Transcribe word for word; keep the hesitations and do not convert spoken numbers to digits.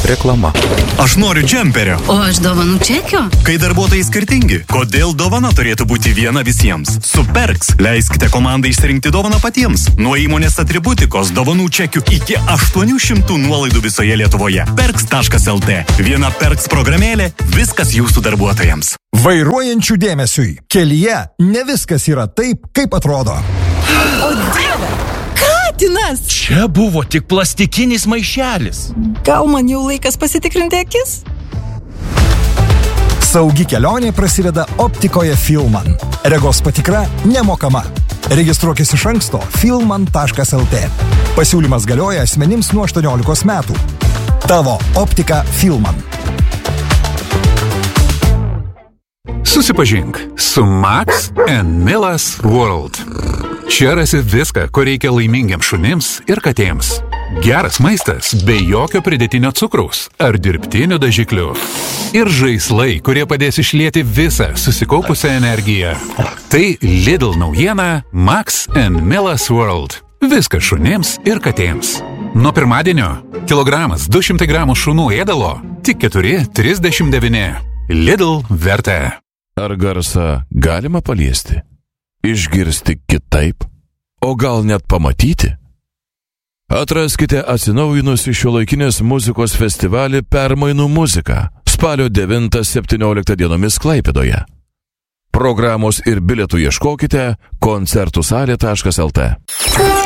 Reklama. Aš noriu džemperio. O aš dovanų čekio. Kai darbuotojai skirtingi, kodėl dovana turėtų būti viena visiems? Su Perks leiskite komandai išsirinkti dovaną patiems. Nuo įmonės atributikos, dovanų čekių iki aštuonių šimtų nuolaidų visoje Lietuvoje. Perks taškas el te. Viena Perks programėlė, viskas jūsų darbuotojams. Vairuojančių dėmesiui. Kelyje ne viskas yra taip, kaip atrodo. O dieve, katinas! Čia buvo tik plastikinis maišelis. Gal man jau laikas pasitikrinti akis? Saugi kelionė prasideda optikoje Filman. Regos patikra nemokama. Registruokis iš anksto filman taškas el te. Pasiūlymas galioja asmenims nuo aštuoniolikos metų. Tavo optika Filman. Susipažink su Max and Millas World. Čia rasi viską, ko reikia laimingiams šunims ir katėms. Geras maistas be jokio pridėtinio cukraus ar dirbtinių dažiklių. Ir žaislai, kurie padės išlieti visą susikaupusią energiją. Tai Lidl naujiena Max and Millas World. Viskas šunims ir katėms. Nuo pirmadienio kilogramas du šimtai gramų šunų ėdalo tik keturi trisdešimt devyni. Lidl vertė. Ar garsą galima paliesti? Išgirsti kitaip? O gal net pamatyti? Atraskite atsinaujinusi šiuolaikinės muzikos festivalį Permainų muzika spalio devintą septynioliktą dienomis Klaipėdoje. Programos ir bilietų ieškokite koncertų salė taškas el te.